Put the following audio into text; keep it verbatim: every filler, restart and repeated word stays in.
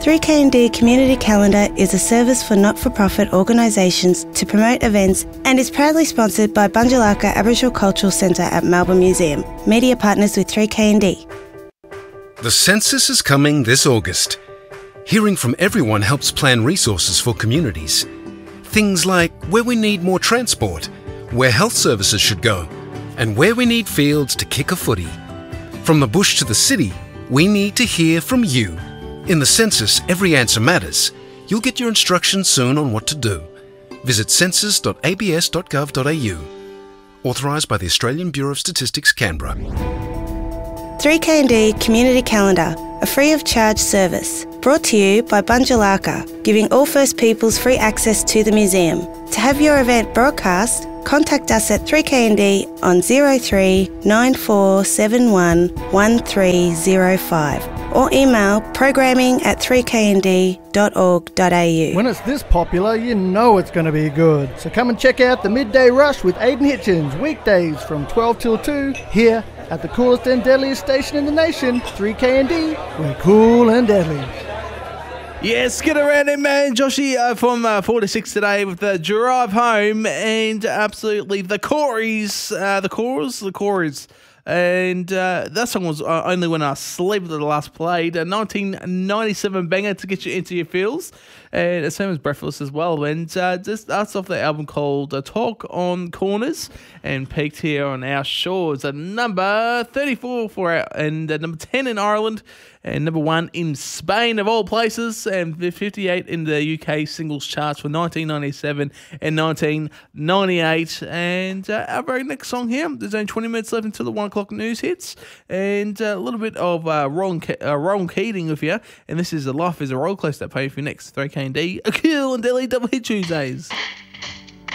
three K and D Community Calendar is a service for not-for-profit organisations to promote events and is proudly sponsored by Bunjalaka Aboriginal Cultural Centre at Melbourne Museum. Media partners with three K and D. The census is coming this August. Hearing from everyone helps plan resources for communities. Things like where we need more transport, where health services should go, and where we need fields to kick a footy. From the bush to the city, we need to hear from you. In the census, every answer matters. You'll get your instructions soon on what to do. Visit census dot a b s dot gov dot a u. Authorised by the Australian Bureau of Statistics, Canberra. three K and D Community Calendar, a free of charge service. Brought to you by Bunjalaka, giving all First Peoples free access to the museum. To have your event broadcast, contact us at three K and D on zero three nine four seven one one three zero five or email programming at three k and d dot org dot a u. When it's this popular, you know it's going to be good. So come and check out the Midday Rush with Aidan Hitchens, weekdays from twelve till two, here at the coolest and deadliest station in the nation, three K and D. We're cool and deadly. Yes, get around it, man. Joshy uh, from uh, four to six today with the drive home and absolutely the Corys, uh, the Corys, the Corys. And uh, that song was uh, Only When I Sleep that the last played. A nineteen ninety-seven banger to get you into your feels. And the same as Breathless as well. And uh, just that's off the album called uh, Talk on Corners and peaked here on our shores at number thirty-four for our, and uh, number ten in Ireland and number one in Spain of all places and fifty-eight in the U K singles charts for nineteen ninety-seven and nineteen ninety-eight. And uh, our very next song here, there's only twenty minutes left until the one o'clock news hits and uh, a little bit of uh, Ron, Ke- uh, Ron Keating with you. And this is a Life is a Roller Coaster. Pay for your next three K and D, a Cool and Deadly Double Hit Tuesdays.